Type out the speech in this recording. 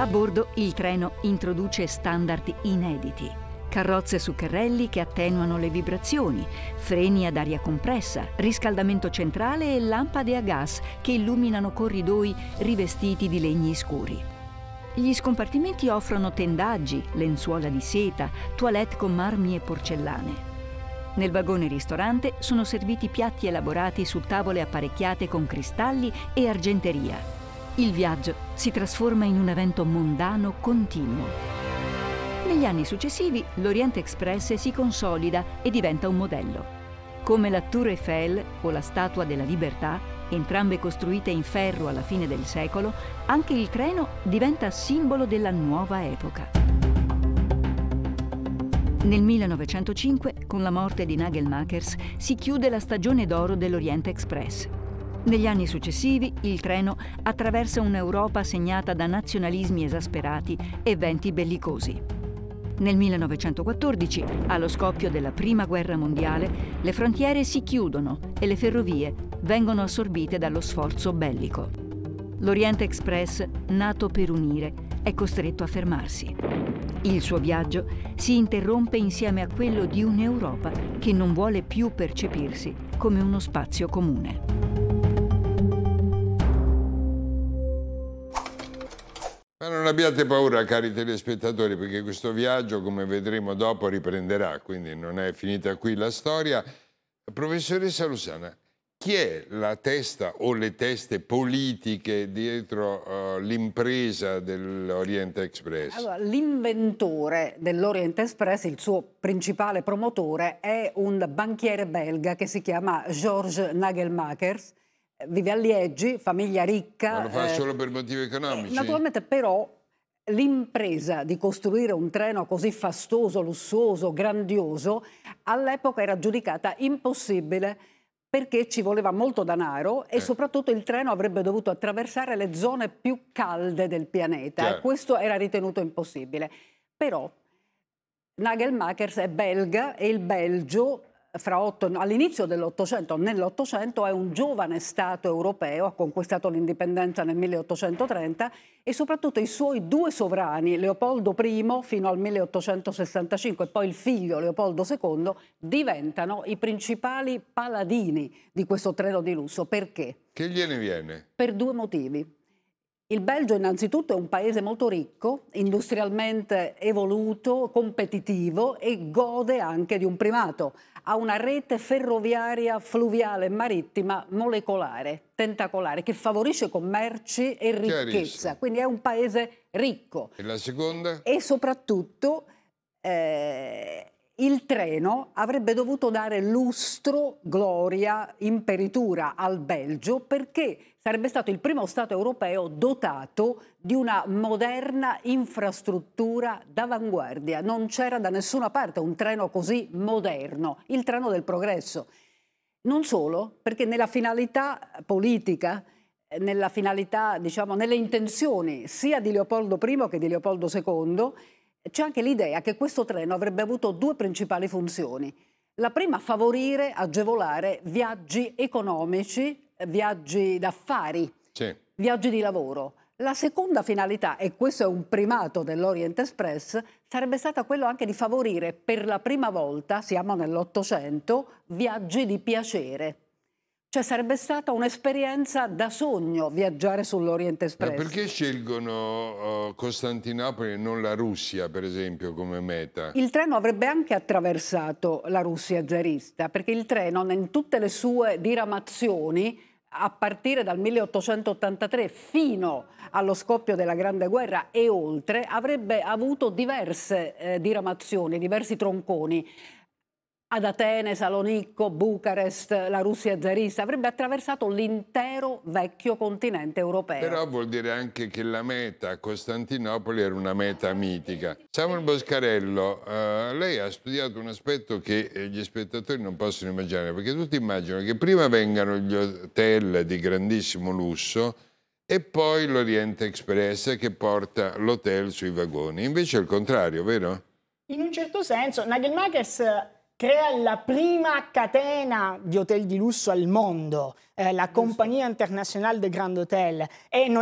A bordo il treno introduce standard inediti. Carrozze su carrelli che attenuano le vibrazioni, freni ad aria compressa, riscaldamento centrale e lampade a gas che illuminano corridoi rivestiti di legni scuri. Gli scompartimenti offrono tendaggi, lenzuola di seta, toilette con marmi e porcellane. Nel vagone ristorante sono serviti piatti elaborati su tavole apparecchiate con cristalli e argenteria. Il viaggio si trasforma in un evento mondano continuo. Negli anni successivi l'Orient Express si consolida e diventa un modello. Come la Tour Eiffel o la Statua della Libertà, entrambe costruite in ferro alla fine del secolo, anche il treno diventa simbolo della nuova epoca. Nel 1905, con la morte di Nagelmakers, si chiude la stagione d'oro dell'Orient Express. Negli anni successivi, il treno attraversa un'Europa segnata da nazionalismi esasperati e venti bellicosi. Nel 1914, allo scoppio della Prima Guerra Mondiale, le frontiere si chiudono e le ferrovie vengono assorbite dallo sforzo bellico. L'Orient Express, nato per unire, è costretto a fermarsi. Il suo viaggio si interrompe insieme a quello di un'Europa che non vuole più percepirsi come uno spazio comune. Ma non abbiate paura, cari telespettatori, perché questo viaggio, come vedremo dopo, riprenderà, quindi non è finita qui la storia. Professoressa Lussana, chi è la testa o le teste politiche dietro l'impresa dell'Orient Express? Allora, l'inventore dell'Orient Express, il suo principale promotore, è un banchiere belga che si chiama Georges Nagelmakers. Vive a Liegi, famiglia ricca. Ma lo fa solo per motivi economici? Naturalmente, però l'impresa di costruire un treno così fastoso, lussuoso, grandioso, all'epoca era giudicata impossibile perché ci voleva molto denaro e soprattutto il treno avrebbe dovuto attraversare le zone più calde del pianeta e questo era ritenuto impossibile. Però Nagelmakers è belga e il Belgio all'inizio dell'Ottocento, nell'Ottocento, è un giovane Stato europeo, ha conquistato l'indipendenza nel 1830 e soprattutto i suoi due sovrani, Leopoldo I fino al 1865 e poi il figlio Leopoldo II, diventano i principali paladini di questo treno di lusso. Perché? Che gliene viene? Per due motivi. Il Belgio innanzitutto è un paese molto ricco, industrialmente evoluto, competitivo e gode anche di un primato. Ha una rete ferroviaria, fluviale e marittima molecolare, tentacolare, che favorisce commerci e ricchezza. Quindi è un paese ricco. E la seconda? E soprattutto il treno avrebbe dovuto dare lustro, gloria, imperitura al Belgio perché sarebbe stato il primo Stato europeo dotato di una moderna infrastruttura d'avanguardia. Non c'era da nessuna parte un treno così moderno, il treno del progresso. Non solo, perché nella finalità politica, nella finalità, diciamo, nelle intenzioni sia di Leopoldo I che di Leopoldo II, c'è anche l'idea che questo treno avrebbe avuto due principali funzioni. La prima, favorire, agevolare viaggi economici, viaggi d'affari, viaggi di lavoro. La seconda finalità, e questo è un primato dell'Orient Express, sarebbe stata quello anche di favorire per la prima volta, siamo nell'Ottocento, viaggi di piacere. Cioè sarebbe stata un'esperienza da sogno viaggiare sull'Orient Express. Ma perché scelgono Costantinopoli e non la Russia, per esempio, come meta? Il treno avrebbe anche attraversato la Russia zarista, perché il treno in tutte le sue diramazioni, a partire dal 1883 fino allo scoppio della Grande Guerra e oltre, avrebbe avuto diverse diramazioni, diversi tronconi. Ad Atene, Salonicco, Bucarest, la Russia zarista, avrebbe attraversato l'intero vecchio continente europeo. Però vuol dire anche che la meta a Costantinopoli era una meta mitica. Samuel Boscarello, lei ha studiato un aspetto che gli spettatori non possono immaginare, perché tutti immaginano che prima vengano gli hotel di grandissimo lusso e poi l'Orient Express che porta l'hotel sui vagoni. Invece è il contrario, vero? In un certo senso, Nagelmakers crea la prima catena di hotel di lusso al mondo, la Compagnia Internationale de Grand Hotel, e non